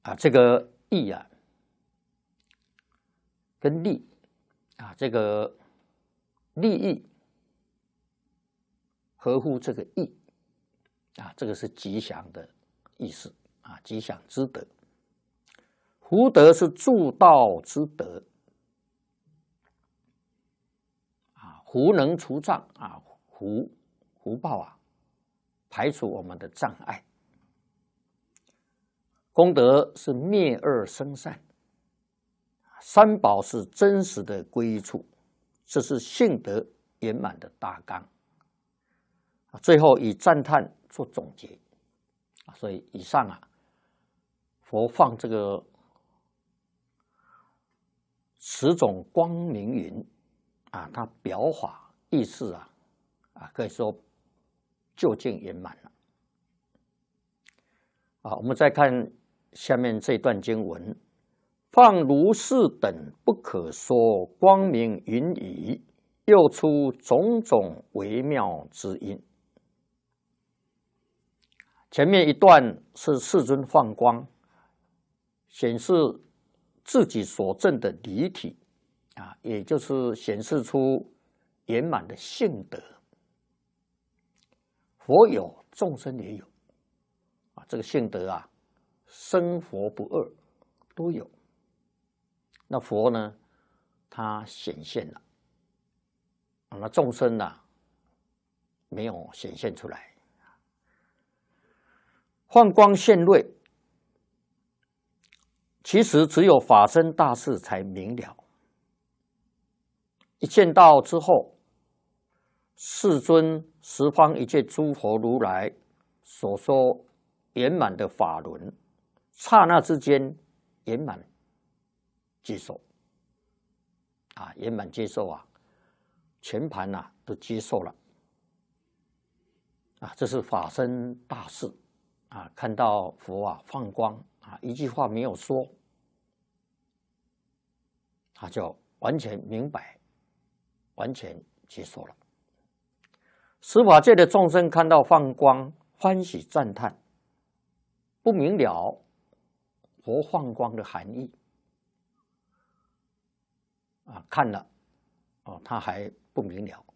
这个义跟利这个利益合乎这个义这个是吉祥的意思吉祥之德。福德是助道之德福能除障福报排除我们的障碍。功德是灭恶生善，三宝是真实的归依处，这是性德圆满的大纲。最后以赞叹做总结所以以上佛放这个10种光明云它表法意思可以说究竟圆满了我们再看下面这段经文：放如是等不可说光明云语，又出种种微妙之音。前面一段是世尊放光，显示自己所证的离体也就是显示出圆满的性德。佛有，众生也有这个性德生佛不二都有。那佛呢，他显现了那众生没有显现出来。放光现瑞，其实只有法身大士才明了。一见到之后，世尊十方一切诸佛如来所说圆满的法轮，刹那之间圆满接受圆满接受全盘都接受了这是法身大士看到佛放光一句话没有说，他就完全明白，完全接受了。十法界的众生看到放光，欢喜赞叹，不明了佛放光的含义看了他还不明了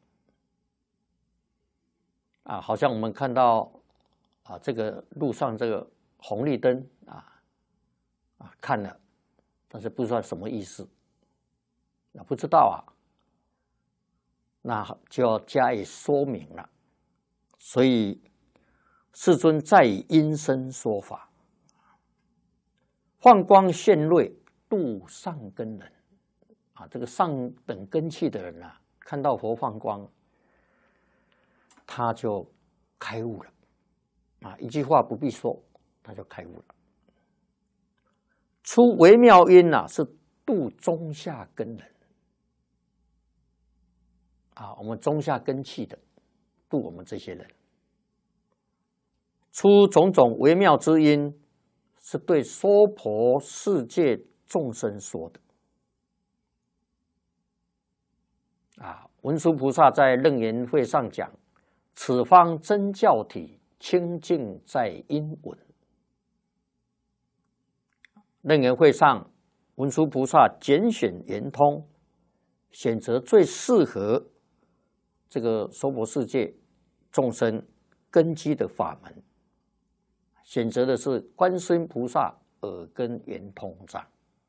好像我们看到这个路上这个红绿灯看了，但是不知道什么意思不知道那就要加以说明了。所以世尊再以音声说法，放光现瑞，度上根人这个上等根器的人看到佛放光，他就开悟了一句话不必说，他就开悟了。出微妙音是度中下根人我们中下根器的，度我们这些人。出种种微妙之音，是对娑婆世界众生说的文殊菩萨在楞严会上讲，此方真教体，清净在音闻。楞严会上，文殊菩萨拣选圆通，选择最适合这个娑婆世界众生根基的法门，选择的是观世音菩萨耳根圆通藏，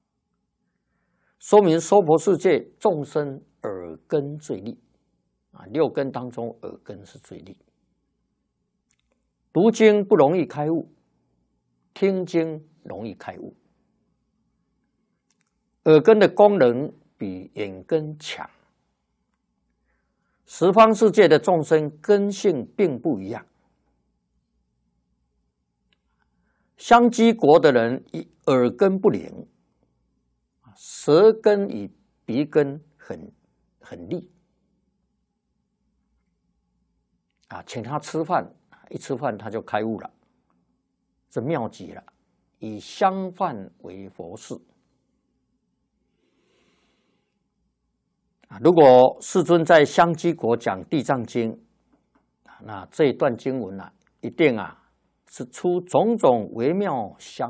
说明娑婆世界众生耳根最利6根当中耳根是最利。读经不容易开悟，听经容易开悟。耳根的功能比眼根强。十方世界的众生根性并不一样。香积国的人耳根不灵，舌根与鼻根很利请他吃饭，一吃饭他就开悟了，这妙极了。以香饭为佛事如果世尊在香积国讲地藏经，那这一段经文一定是出种种微妙香